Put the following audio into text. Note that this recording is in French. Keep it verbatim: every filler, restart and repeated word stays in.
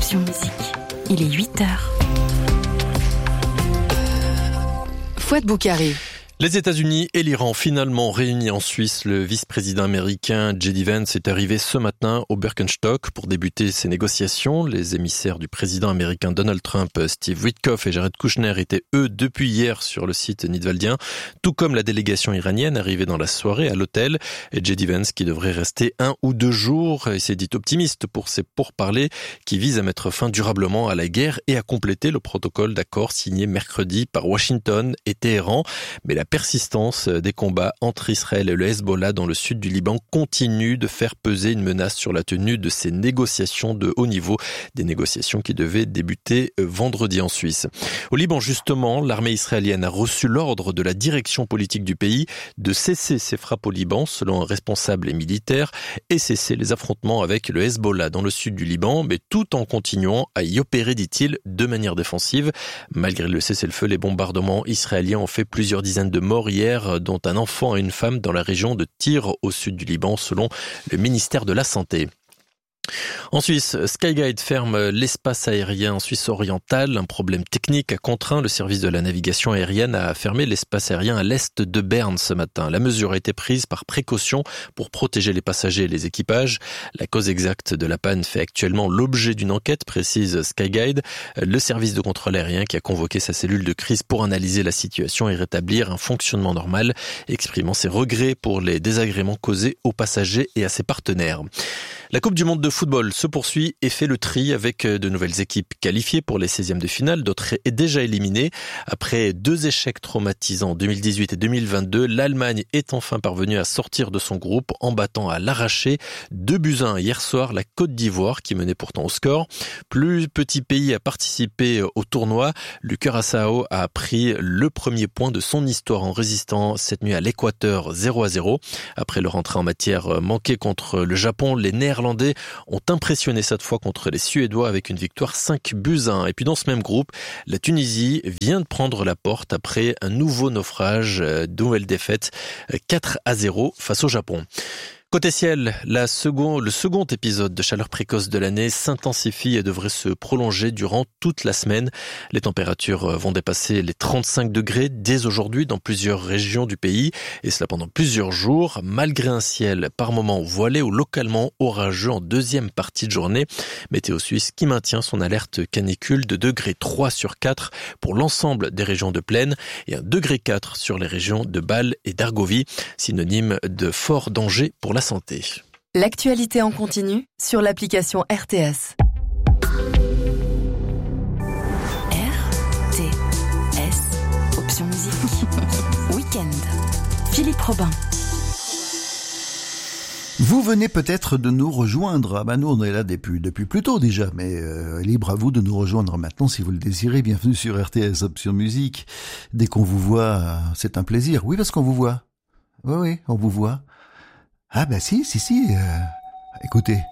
Option Musique. Il est huit heures. Fouad Boukari. Les États-Unis et l'Iran finalement réunis en Suisse. Le vice-président américain J D Vance est arrivé ce matin au Birkenstock pour débuter ces négociations. Les émissaires du président américain Donald Trump, Steve Witkoff et Jared Kushner étaient eux depuis hier sur le site nidwaldien, tout comme la délégation iranienne arrivée dans la soirée à l'hôtel. Et J D Vance qui devrait rester un ou deux jours et s'est dit optimiste pour ces pourparlers qui visent à mettre fin durablement à la guerre et à compléter le protocole d'accord signé mercredi par Washington et Téhéran. Mais la persistance des combats entre Israël et le Hezbollah dans le sud du Liban continue de faire peser une menace sur la tenue de ces négociations de haut niveau, des négociations qui devaient débuter vendredi en Suisse. Au Liban, justement, l'armée israélienne a reçu l'ordre de la direction politique du pays de cesser ses frappes au Liban, selon un responsable militaire, et cesser les affrontements avec le Hezbollah dans le sud du Liban, mais tout en continuant à y opérer, dit-il, de manière défensive. Malgré le cessez-le-feu, les bombardements israéliens ont fait plusieurs dizaines de morts hier, dont un enfant et une femme dans la région de Tyr, au sud du Liban, selon le ministère de la Santé. En Suisse, Skyguide ferme l'espace aérien en Suisse orientale. Un problème technique a contraint le service de la navigation aérienne à fermer l'espace aérien à l'est de Berne ce matin. La mesure a été prise par précaution pour protéger les passagers et les équipages. La cause exacte de la panne fait actuellement l'objet d'une enquête, précise Skyguide. Le service de contrôle aérien qui a convoqué sa cellule de crise pour analyser la situation et rétablir un fonctionnement normal, exprimant ses regrets pour les désagréments causés aux passagers et à ses partenaires. La Coupe du monde de football se poursuit et fait le tri avec de nouvelles équipes qualifiées pour les seizièmes de finale, d'autres déjà éliminées. Après deux échecs traumatisants en deux mille dix-huit et deux mille vingt-deux, l'Allemagne est enfin parvenue à sortir de son groupe en battant à l'arraché deux buts à un hier soir la Côte d'Ivoire qui menait pourtant au score. Plus petit pays à participer au tournoi, le Curaçao a pris le premier point de son histoire en résistant cette nuit à l'Équateur zéro à zéro. Après leur entrée en matière manquée contre le Japon, les Néerlandais Néerlandais ont impressionné cette fois contre les Suédois avec une victoire cinq buts à un. Et puis dans ce même groupe, la Tunisie vient de prendre la porte après un nouveau naufrage, nouvelle défaite, quatre à zéro face au Japon. Côté ciel, la second, le second épisode de chaleur précoce de l'année s'intensifie et devrait se prolonger durant toute la semaine. Les températures vont dépasser les trente-cinq degrés dès aujourd'hui dans plusieurs régions du pays, et cela pendant plusieurs jours, malgré un ciel par moments voilé ou localement orageux en deuxième partie de journée. Météo Suisse qui maintient son alerte canicule de degré trois sur quatre pour l'ensemble des régions de plaine et un degré quatre sur les régions de Bâle et d'Argovie, synonyme de fort danger pour la santé. L'actualité en continu sur l'application R T S. R T S, option musique. Week-end. Philippe Robin. Vous venez peut-être de nous rejoindre. Ah ben nous, on est là depuis, depuis plus tôt déjà, mais euh, libre à vous de nous rejoindre maintenant si vous le désirez. Bienvenue sur R T S, option musique. Dès qu'on vous voit, c'est un plaisir. Oui, parce qu'on vous voit. Oui, oui, on vous voit. Ah ben si, si, si. Euh, écoutez.